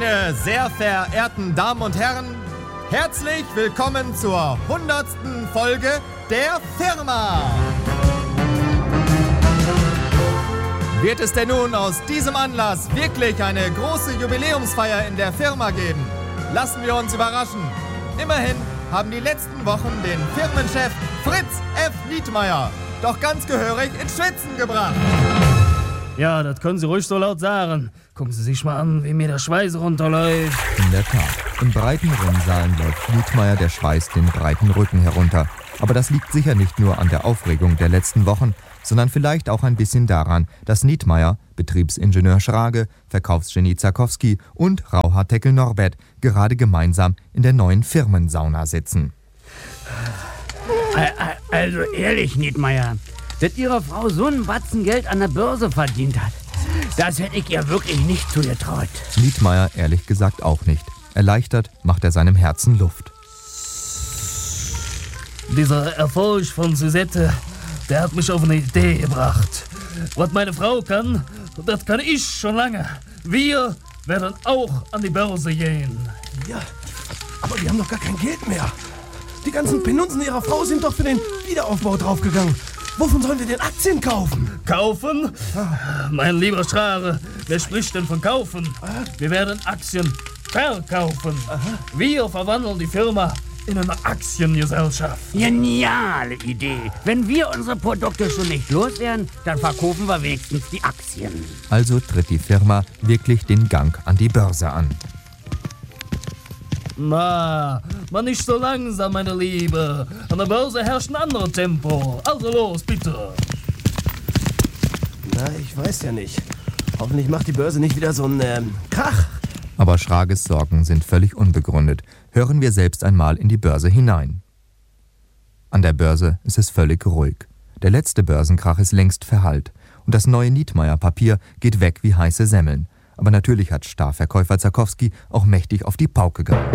Meine sehr verehrten Damen und Herren, herzlich willkommen zur 100. Folge der Firma. Wird es denn nun aus diesem Anlass wirklich eine große Jubiläumsfeier in der Firma geben? Lassen wir uns überraschen. Immerhin haben die letzten Wochen den Firmenchef Fritz F. Nietmeier doch ganz gehörig ins Schwitzen gebracht. Ja, das können Sie ruhig so laut sagen. Gucken Sie sich mal an, wie mir der Schweiß runterläuft. In der Tat, in breiten Rinnsalen läuft Nietmeier der Schweiß den breiten Rücken herunter. Aber das liegt sicher nicht nur an der Aufregung der letzten Wochen, sondern vielleicht auch ein bisschen daran, dass Nietmeier, Betriebsingenieur Schrage, Verkaufsgenie Zakowski und Rauhaar-Teckel Norbert gerade gemeinsam in der neuen Firmensauna sitzen. Also ehrlich, Nietmeier, dass Ihre Frau so einen Batzen Geld an der Börse verdient hat, das hätte ich ihr wirklich nicht zugetraut. Nietmeier ehrlich gesagt auch nicht. Erleichtert macht er seinem Herzen Luft. Dieser Erfolg von Suzette, der hat mich auf eine Idee gebracht. Was meine Frau kann, das kann ich schon lange. Wir werden auch an die Börse gehen. Ja, aber wir haben doch gar kein Geld mehr. Die ganzen Penunzen ihrer Frau sind doch für den Wiederaufbau draufgegangen. Wovon sollen wir denn Aktien kaufen? Kaufen? Mein lieber Schrage, wer spricht denn von kaufen? Wir werden Aktien verkaufen. Wir verwandeln die Firma in eine Aktiengesellschaft. Geniale Idee. Wenn wir unsere Produkte schon nicht loswerden, dann verkaufen wir wenigstens die Aktien. Also tritt die Firma wirklich den Gang an die Börse an. Na, man nicht so langsam, meine Liebe. An der Börse herrscht ein anderes Tempo. Also los, bitte. Na, ich weiß ja nicht. Hoffentlich macht die Börse nicht wieder so einen Krach. Aber Schrages Sorgen sind völlig unbegründet. Hören wir selbst einmal in die Börse hinein. An der Börse ist es völlig ruhig. Der letzte Börsenkrach ist längst verhallt. Und das neue Nietmeier-Papier geht weg wie heiße Semmeln. Aber natürlich hat Starverkäufer Zakowski auch mächtig auf die Pauke gehauen.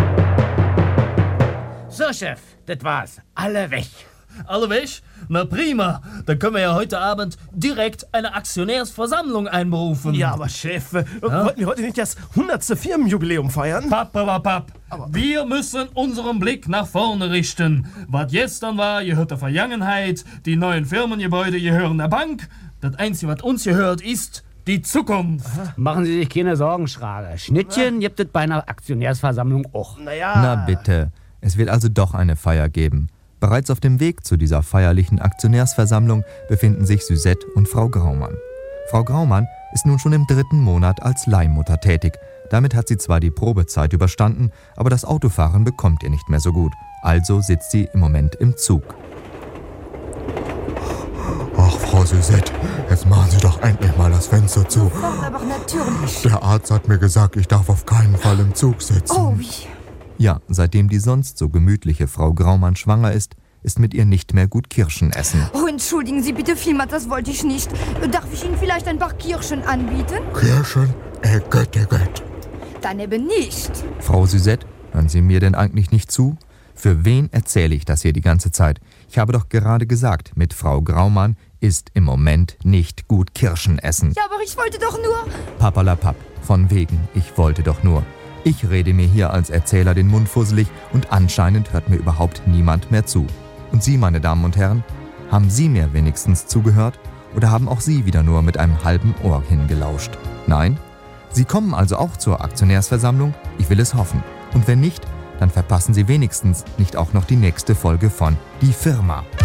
So, Chef, das war's. Alle weg. Alle weg? Na prima. Dann können wir ja heute Abend direkt eine Aktionärsversammlung einberufen. Ja, aber Chef, wollten wir heute nicht das 100. Firmenjubiläum feiern? Papp. Wir müssen unseren Blick nach vorne richten. Was gestern war, gehört der Vergangenheit. Die neuen Firmengebäude gehören der Bank. Das Einzige, was uns gehört, ist die Zukunft. Machen Sie sich keine Sorgen, Schrage. Schnittchen gibt es bei einer Aktionärsversammlung auch. Na bitte, es wird also doch eine Feier geben. Bereits auf dem Weg zu dieser feierlichen Aktionärsversammlung befinden sich Suzette und Frau Graumann. Frau Graumann ist nun schon im 3. Monat als Leihmutter tätig. Damit hat sie zwar die Probezeit überstanden, aber das Autofahren bekommt ihr nicht mehr so gut. Also sitzt sie im Moment im Zug. Ach, Frau Suzette, jetzt machen Sie doch endlich mal das Fenster zu. Aber natürlich. Der Arzt hat mir gesagt, ich darf auf keinen Fall im Zug sitzen. Oh, wie? Ja, seitdem die sonst so gemütliche Frau Graumann schwanger ist mit ihr nicht mehr gut Kirschen essen. Oh, entschuldigen Sie bitte vielmals, das wollte ich nicht. Darf ich Ihnen vielleicht ein paar Kirschen anbieten? Kirschen? Gott. Dann eben nicht. Frau Suzette, hören Sie mir denn eigentlich nicht zu? Für wen erzähle ich das hier die ganze Zeit? Ich habe doch gerade gesagt, mit Frau Graumann ist im Moment nicht gut Kirschen essen. Ja, aber ich wollte doch nur... Papperlapapp, von wegen, ich wollte doch nur. Ich rede mir hier als Erzähler den Mund fusselig und anscheinend hört mir überhaupt niemand mehr zu. Und Sie, meine Damen und Herren, haben Sie mir wenigstens zugehört oder haben auch Sie wieder nur mit einem halben Ohr hingelauscht? Nein? Sie kommen also auch zur Aktionärsversammlung? Ich will es hoffen. Und wenn nicht, dann verpassen Sie wenigstens nicht auch noch die nächste Folge von Die Firma.